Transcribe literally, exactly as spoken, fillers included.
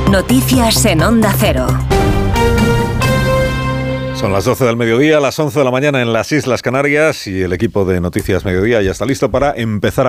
Noticias en Onda Cero. Son las doce del mediodía, las once de la mañana en las Islas Canarias y el equipo de Noticias Mediodía ya está listo para empezar a